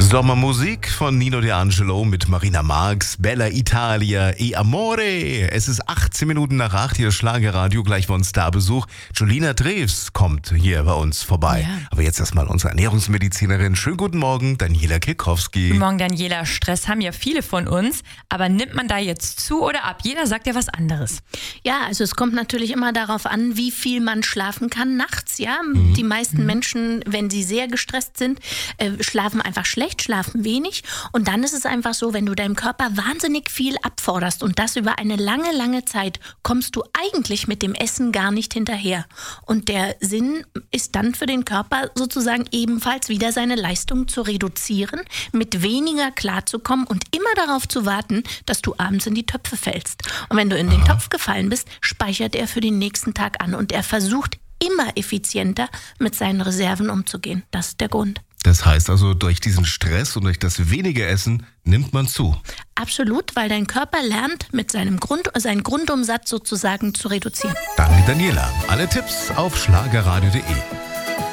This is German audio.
Sommermusik von Nino D'Angelo mit Marina Marx, Bella Italia, E Amore. Es ist 18 Minuten nach 8, hier Schlagerradio, gleich bei uns Starbesuch. Julina Drews kommt hier bei uns vorbei. Ja. Aber jetzt erstmal unsere Ernährungsmedizinerin. Schönen guten Morgen, Daniela Kirkowski. Guten Morgen, Daniela. Stress haben ja viele von uns, aber nimmt man da jetzt zu oder ab? Jeder sagt ja was anderes. Ja, also es kommt natürlich immer darauf an, wie viel man schlafen kann nachts. Ja, die meisten Menschen, wenn sie sehr gestresst sind, schlafen einfach schlecht, schlafen wenig. Und dann ist es einfach so, wenn du deinem Körper wahnsinnig viel abforderst und das über eine lange, lange Zeit, kommst du eigentlich mit dem Essen gar nicht hinterher. Und der Sinn ist dann für den Körper sozusagen ebenfalls wieder seine Leistung zu reduzieren, mit weniger klarzukommen und immer darauf zu warten, dass du abends in die Töpfe fällst. Und wenn du in den Topf gefallen bist, speichert er für den nächsten Tag an und er versucht immer effizienter mit seinen Reserven umzugehen. Das ist der Grund. Das heißt also, durch diesen Stress und durch das wenige Essen nimmt man zu. Absolut, weil dein Körper lernt, mit seinen Grundumsatz sozusagen zu reduzieren. Danke, Daniela. Alle Tipps auf schlagerradio.de.